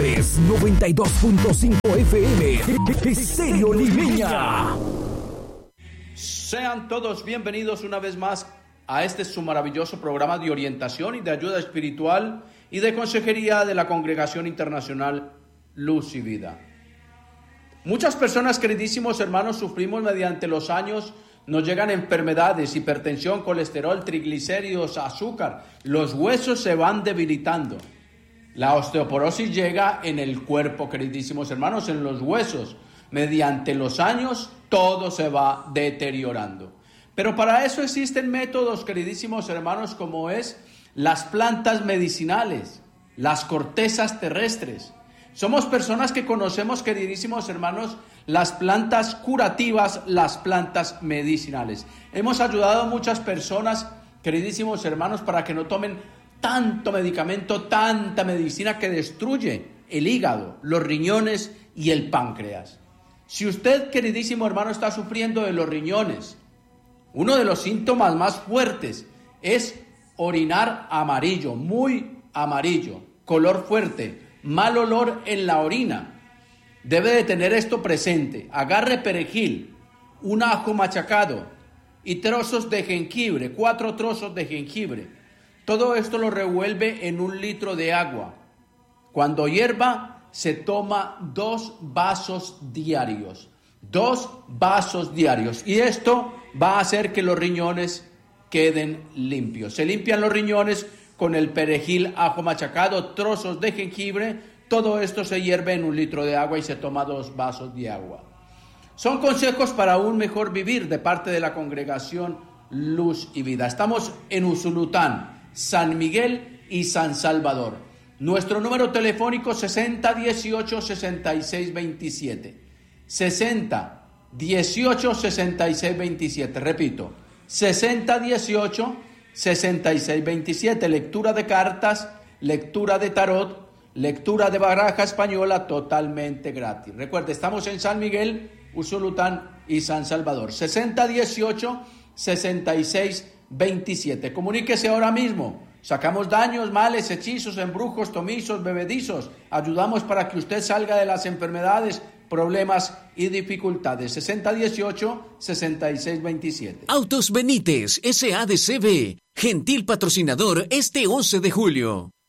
Esto es 92.5 FM. Estéreo Limeña. Sean todos bienvenidos una vez más a este su maravilloso programa de orientación y de ayuda espiritual y de consejería de la Congregación Internacional Luz y Vida. Muchas personas, queridísimos hermanos, sufrimos mediante los años, nos llegan enfermedades, hipertensión, colesterol, triglicéridos, azúcar, los huesos se van debilitando. La osteoporosis llega en el cuerpo, queridísimos hermanos, en los huesos. Mediante los años todo se va deteriorando. Pero para eso existen métodos, queridísimos hermanos, como es las plantas medicinales, las cortezas terrestres. Somos personas que conocemos, queridísimos hermanos, las plantas curativas, las plantas medicinales. Hemos ayudado a muchas personas, queridísimos hermanos, para que no tomen tanto medicamento, tanta medicina que destruye el hígado, los riñones y el páncreas. Si usted, queridísimo hermano, está sufriendo de los riñones, uno de los síntomas más fuertes es orinar amarillo, muy amarillo, color fuerte, mal olor en la orina. Debe de tener esto presente. Agarre perejil, un ajo machacado y trozos de jengibre, 4 trozos de jengibre. Todo esto lo revuelve en 1 litro de agua. Cuando hierva, se toma 2 vasos diarios. 2 vasos diarios. Y esto va a hacer que los riñones queden limpios. Se limpian los riñones con el perejil, ajo machacado, trozos de jengibre. Todo esto se hierve en 1 litro de agua y se toma 2 vasos de agua. Son consejos para un mejor vivir de parte de la Congregación Luz y Vida. Estamos en Usulután, San Miguel y San Salvador. Nuestro número telefónico 6018-6627. 6018-6627. Repito, 6018-6627. Lectura de cartas, lectura de tarot, lectura de baraja española totalmente gratis. Recuerde, estamos en San Miguel, Usulután y San Salvador. 6018-6627. Comuníquese ahora mismo. Sacamos daños, males, hechizos, embrujos, tomizos, bebedizos. Ayudamos para que usted salga de las enfermedades, problemas y dificultades. 6018-6627. Autos Benítez, SADCB, gentil patrocinador este 11 de julio.